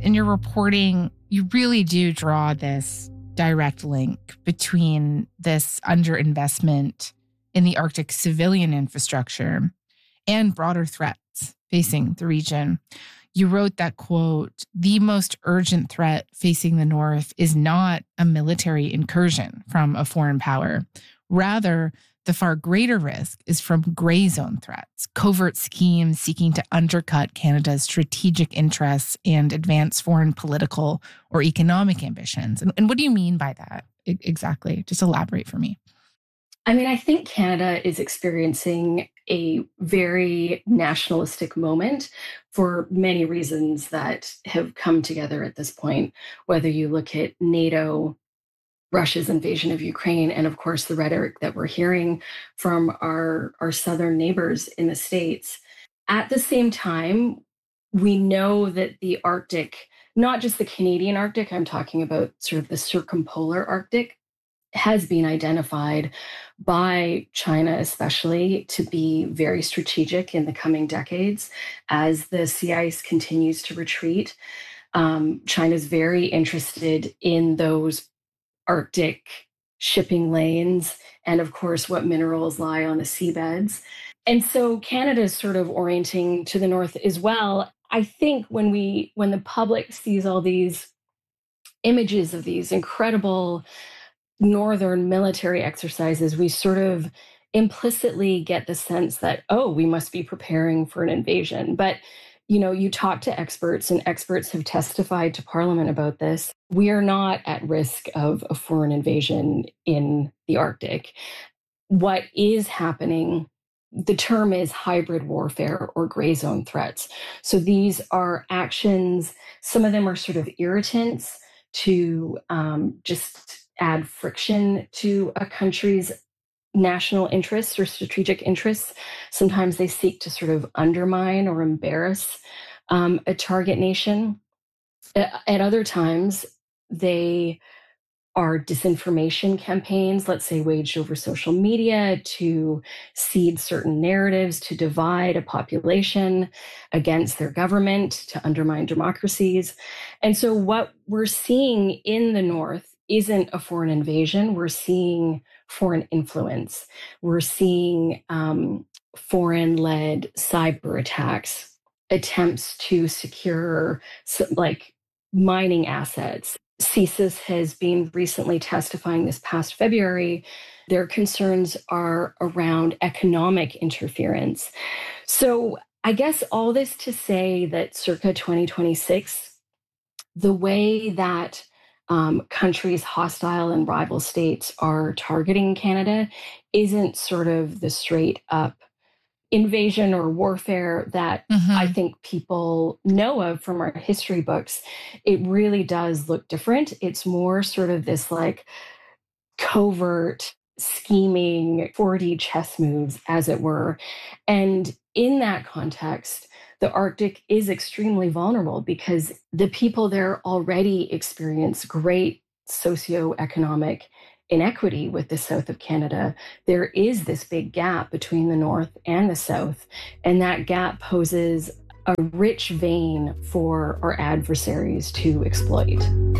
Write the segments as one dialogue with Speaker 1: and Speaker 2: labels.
Speaker 1: in your reporting, you really do draw this direct link between this underinvestment in the Arctic civilian infrastructure and broader threats facing the region. You wrote that, quote, "The most urgent threat facing the North is not a military incursion from a foreign power. Rather, the far greater risk is from gray zone threats, covert schemes seeking to undercut Canada's strategic interests and advance foreign political or economic ambitions." And what do you mean by that exactly? Just elaborate for me.
Speaker 2: I mean, I think Canada is experiencing a very nationalistic moment for many reasons that have come together at this point, whether you look at NATO, Russia's invasion of Ukraine, and of course, the rhetoric that we're hearing from our southern neighbors in the States. At the same time, we know that the Arctic, not just the Canadian Arctic, I'm talking about sort of the circumpolar Arctic, has been identified by China, especially, to be very strategic in the coming decades as the sea ice continues to retreat. China's very interested in those Arctic shipping lanes and, of course, what minerals lie on the seabeds. And so Canada is sort of orienting to the north as well. I think when the public sees all these images of these incredible northern military exercises, we sort of implicitly get the sense that, oh, we must be preparing for an invasion. But, you talk to experts, and experts have testified to Parliament about this. We are not at risk of a foreign invasion in the Arctic. What is happening, the term is hybrid warfare or gray zone threats. So these are actions, some of them are sort of irritants to just add friction to a country's national interests or strategic interests. Sometimes they seek to sort of undermine or embarrass a target nation. At other times, they are disinformation campaigns, let's say waged over social media to seed certain narratives, to divide a population against their government, to undermine democracies. And so what we're seeing in the North isn't a foreign invasion. We're seeing foreign influence. We're seeing foreign-led cyber attacks, attempts to secure like mining assets. CSIS has been recently testifying this past February. Their concerns are around economic interference. So I guess all this to say that circa 2026, the way that countries hostile and rival states are targeting Canada isn't sort of the straight up invasion or warfare that I think people know of from our history books. It really does look different. It's more sort of this like covert scheming 4D chess moves, as it were. And in that context, the Arctic is extremely vulnerable because the people there already experience great socioeconomic inequity with the south of Canada. There is this big gap between the north and the south, and that gap poses a rich vein for our adversaries to exploit.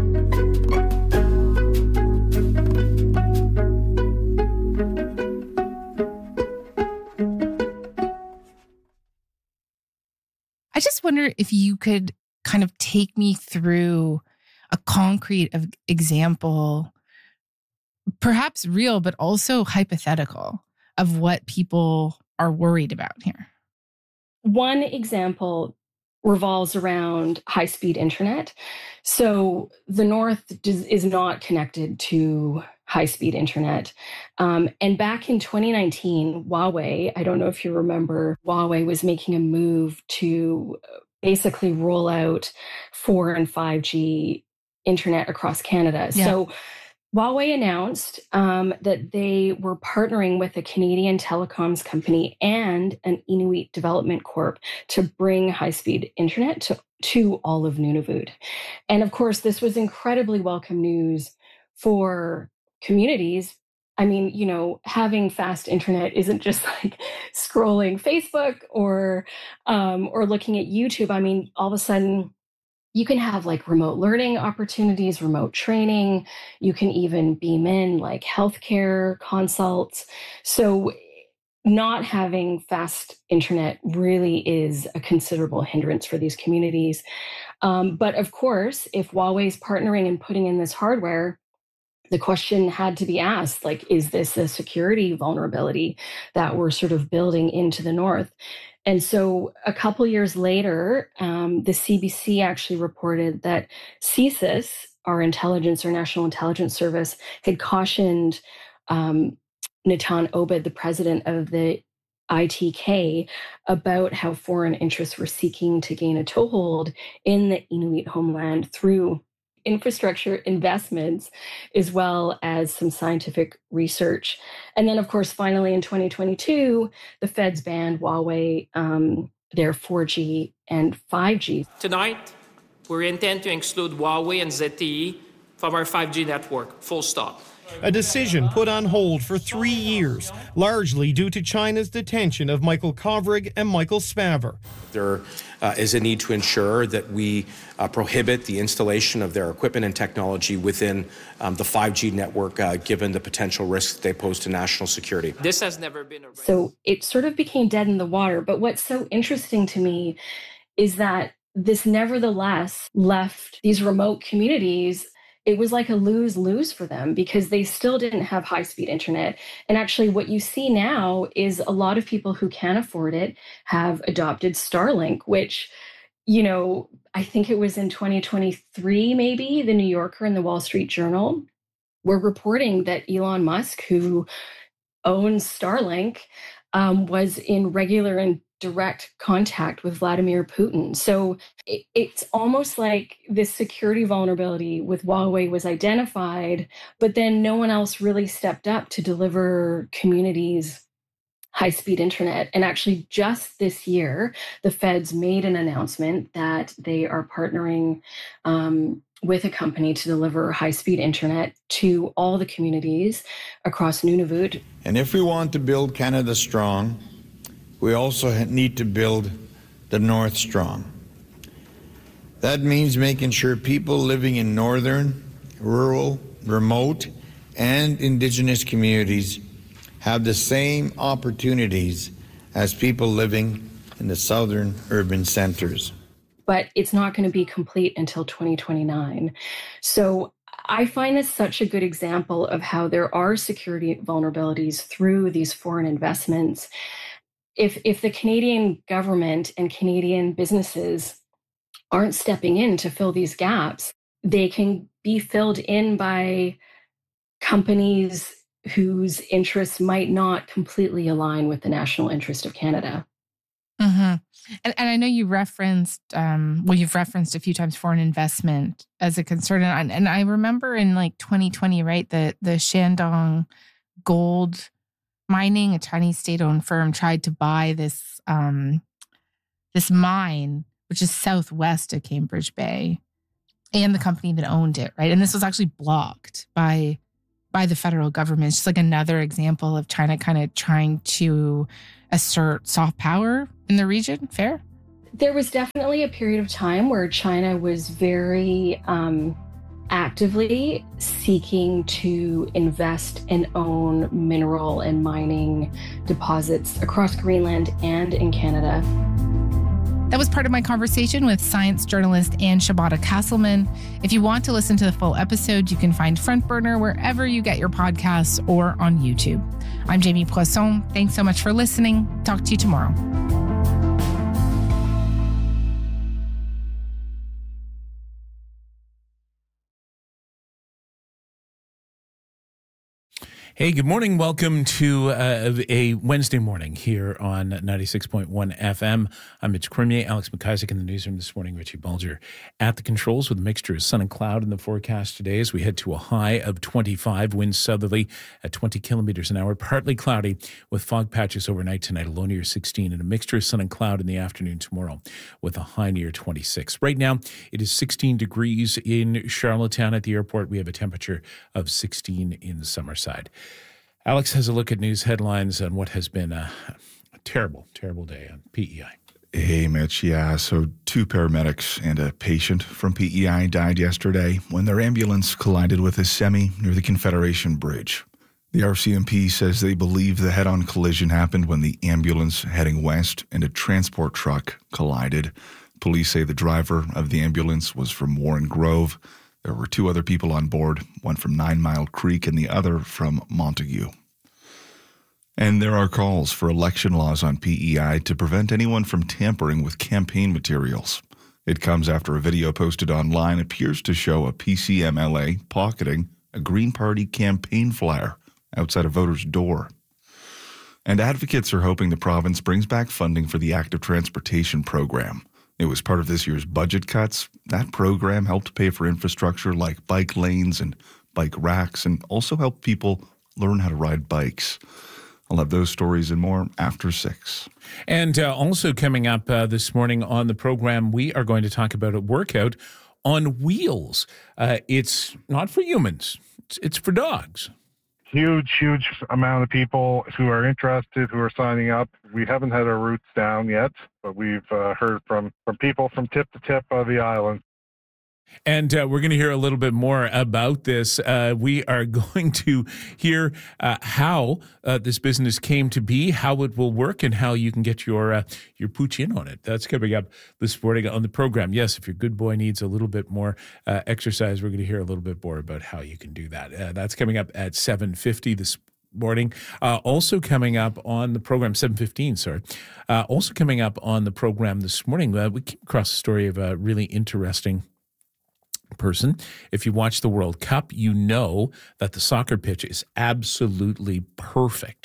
Speaker 1: I just wonder if you could kind of take me through a concrete example, perhaps real, but also hypothetical, of what people are worried about here.
Speaker 2: One example revolves around high-speed internet. So the North is not connected to high-speed internet. And back in 2019, Huawei, I don't know if you remember, Huawei was making a move to basically roll out 4 and 5G internet across Canada. Yeah. So Huawei announced that they were partnering with a Canadian telecoms company and an Inuit Development Corp to bring high-speed internet to all of Nunavut. And of course, this was incredibly welcome news for communities. I mean, having fast internet isn't just like scrolling Facebook or looking at YouTube. I mean, all of a sudden, you can have like remote learning opportunities, remote training. You can even beam in like healthcare consults. So not having fast internet really is a considerable hindrance for these communities. But of course, if Huawei's partnering and putting in this hardware, the question had to be asked, like, is this a security vulnerability that we're sort of building into the north? And so a couple years later, the CBC actually reported that CSIS, our national intelligence service, had cautioned Natan Obed, the president of the ITK, about how foreign interests were seeking to gain a toehold in the Inuit homeland through infrastructure investments, as well as some scientific research. And then, of course, finally in 2022, the feds banned Huawei, their 4G and 5G.
Speaker 3: Tonight, we intend to exclude Huawei and ZTE from our 5G network, full stop.
Speaker 4: A decision put on hold for 3 years, largely due to China's detention of Michael Kovrig and Michael Spavor.
Speaker 5: There is a need to ensure that we prohibit the installation of their equipment and technology within the 5G network, given the potential risks they pose to national security.
Speaker 3: This has never been a...
Speaker 2: So it sort of became dead in the water. But what's so interesting to me is that this nevertheless left these remote communities. It was like a lose-lose for them because they still didn't have high-speed internet. And actually what you see now is a lot of people who can afford it have adopted Starlink, which, you know, I think it was in 2023, maybe, the New Yorker and the Wall Street Journal were reporting that Elon Musk, who owns Starlink, was in regular and direct contact with Vladimir Putin. So it's almost like this security vulnerability with Huawei was identified, but then no one else really stepped up to deliver communities high-speed internet. And actually just this year, the feds made an announcement that they are partnering with a company to deliver high-speed internet to all the communities across Nunavut.
Speaker 6: And if we want to build Canada strong, we also need to build the North strong. That means making sure people living in northern, rural, remote, and Indigenous communities have the same opportunities as people living in the southern urban centers.
Speaker 2: But it's not going to be complete until 2029. So I find this such a good example of how there are security vulnerabilities through these foreign investments. If the Canadian government and Canadian businesses aren't stepping in to fill these gaps, they can be filled in by companies whose interests might not completely align with the national interest of Canada.
Speaker 1: Mm-hmm. And I know you referenced, you've referenced a few times foreign investment as a concern. And I remember in like 2020, right, the Shandong gold mining, a Chinese state-owned firm, tried to buy this mine, which is southwest of Cambridge Bay, and the company that owned it, right? And this was actually blocked by the federal government. It's just like another example of China kind of trying to assert soft power in the region. Fair?
Speaker 2: There was definitely a period of time where China was very actively seeking to invest and own mineral and mining deposits across Greenland and in Canada.
Speaker 1: That was part of my conversation with science journalist Anne Shibata Castleman. If you want to listen to the full episode, you can find Front Burner wherever you get your podcasts or on YouTube. I'm Jamie Poisson. Thanks so much for listening. Talk to you tomorrow.
Speaker 7: Hey, good morning. Welcome to a Wednesday morning here on 96.1 FM. I'm Mitch Cormier, Alex McIsaac in the newsroom this morning, Richie Bulger at the controls with a mixture of sun and cloud in the forecast today as we head to a high of 25, winds southerly at 20 kilometers an hour, partly cloudy with fog patches overnight tonight, a low near 16, and a mixture of sun and cloud in the afternoon tomorrow with a high near 26. Right now, it is 16 degrees in Charlottetown at the airport. We have a temperature of 16 in Summerside. Alex has a look at news headlines on what has been a terrible, terrible day on PEI.
Speaker 8: Hey, Mitch. Yeah, so 2 paramedics and a patient from PEI died yesterday when their ambulance collided with a semi near the Confederation Bridge. The RCMP says they believe the head-on collision happened when the ambulance heading west and a transport truck collided. Police say the driver of the ambulance was from Warren Grove. There were 2 other people on board, one from 9 Mile Creek and the other from Montague. And there are calls for election laws on PEI to prevent anyone from tampering with campaign materials. It comes after a video posted online appears to show a PCMLA pocketing a Green Party campaign flyer outside a voter's door. And advocates are hoping the province brings back funding for the active transportation program. It was part of this year's budget cuts. That program helped pay for infrastructure like bike lanes and bike racks and also helped people learn how to ride bikes. I'll have those stories and more after 6.
Speaker 7: And also coming up this morning on the program, we are going to talk about a workout on wheels. It's not for humans. It's for dogs.
Speaker 9: Huge amount of people who are interested, who are signing up. We haven't had our roots down yet, but we've heard from people from tip to tip of the island.
Speaker 7: And we're going to hear a little bit more about this. We are going to hear how this business came to be, how it will work, and how you can get your pooch in on it. That's coming up this morning on the program. Yes, if your good boy needs a little bit more exercise, we're going to hear a little bit more about how you can do that. That's coming up at 7:50 this morning. Also coming up on the program, 7:15, sorry. Also coming up on the program this morning, we came across the story of a really interesting person. If you watch the World Cup, you know that the soccer pitch is absolutely perfect.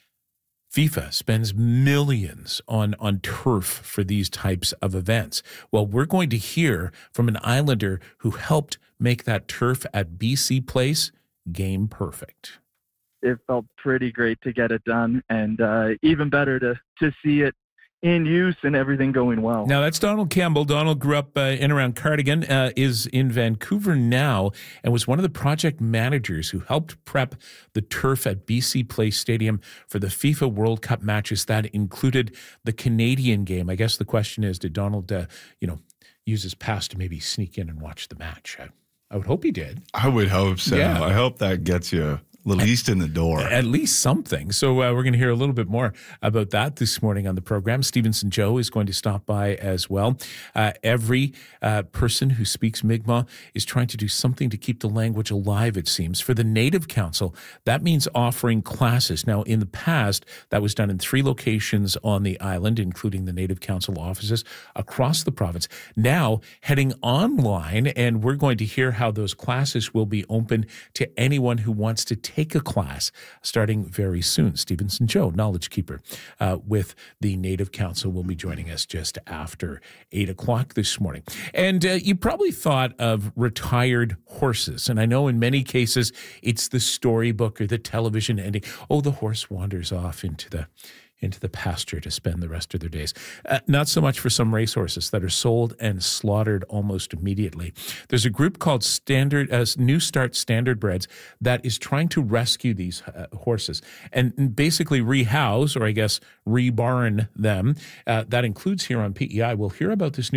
Speaker 7: FIFA spends millions on turf for these types of events. Well, we're going to hear from an Islander who helped make that turf at BC Place game perfect.
Speaker 10: It felt pretty great to get it done, and even better to see it in use and everything going well.
Speaker 7: Now, that's Donald Campbell. Donald grew up in and around Cardigan, is in Vancouver now, and was one of the project managers who helped prep the turf at BC Place Stadium for the FIFA World Cup matches that included the Canadian game. I guess the question is, did Donald, use his pass to maybe sneak in and watch the match? I would hope he did.
Speaker 8: I would hope so. Yeah. I hope that gets you at least in the door. At
Speaker 7: least something. So we're going to hear a little bit more about that this morning on the program. Stevenson Joe is going to stop by as well. Every person who speaks Mi'kmaq is trying to do something to keep the language alive, it seems. For the Native Council, that means offering classes. Now, in the past, that was done in 3 locations on the island, including the Native Council offices across the province. Now, heading online, and we're going to hear how those classes will be open to anyone who wants to take a class starting very soon. Stevenson Joe, Knowledge Keeper with the Native Council, will be joining us just after 8 o'clock this morning. And you probably thought of retired horses. And I know in many cases it's the storybook or the television ending. Oh, the horse wanders off into the pasture to spend the rest of their days. Not so much for some racehorses that are sold and slaughtered almost immediately. There's a group called New Start Standardbreds that is trying to rescue these horses and basically rehouse, or I guess rebarn them. That includes here on PEI. We'll hear about this new